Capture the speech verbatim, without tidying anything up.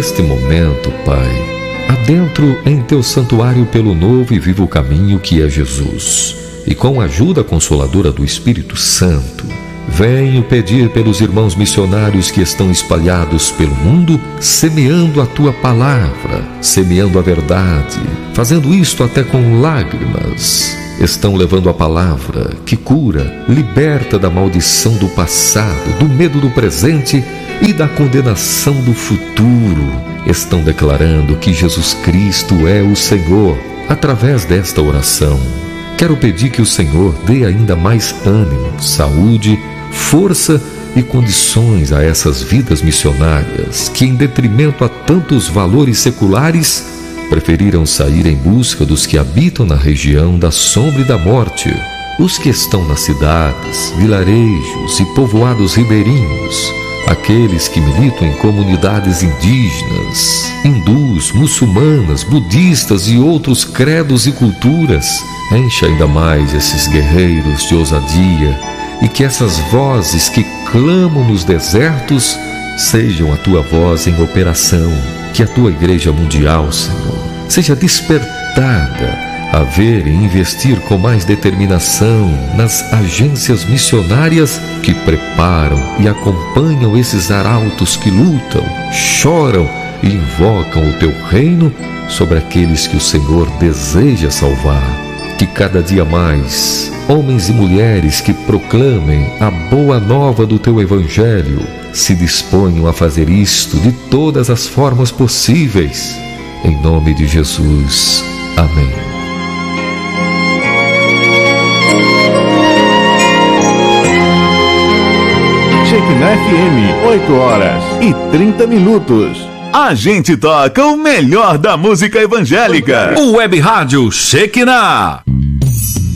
neste momento, Pai, adentro em teu santuário pelo novo e vivo caminho que é Jesus, e com a ajuda consoladora do Espírito Santo, venho pedir pelos irmãos missionários que estão espalhados pelo mundo, semeando a tua palavra, semeando a verdade, fazendo isto até com lágrimas. Estão levando a palavra que cura, liberta da maldição do passado, do medo do presente e da condenação do futuro. Estão declarando que Jesus Cristo é o Senhor através desta oração. Quero pedir que o Senhor dê ainda mais ânimo, saúde, força e condições a essas vidas missionárias que, em detrimento a tantos valores seculares, preferiram sair em busca dos que habitam na região da sombra e da morte, os que estão nas cidades, vilarejos e povoados ribeirinhos, aqueles que militam em comunidades indígenas, hindus, muçulmanas, budistas e outros credos e culturas. Enche ainda mais esses guerreiros de ousadia e que essas vozes que clamam nos desertos sejam a tua voz em operação. Que a tua Igreja Mundial, Senhor, seja despertada a ver e investir com mais determinação nas agências missionárias que preparam e acompanham esses arautos que lutam, choram e invocam o teu reino sobre aqueles que o Senhor deseja salvar. Que cada dia mais homens e mulheres que proclamem a boa nova do teu Evangelho se disponham a fazer isto de todas as formas possíveis. Em nome de Jesus. Amém. Shekinah F M, oito horas e trinta minutos. A gente toca o melhor da música evangélica. O Web Rádio Shekinah.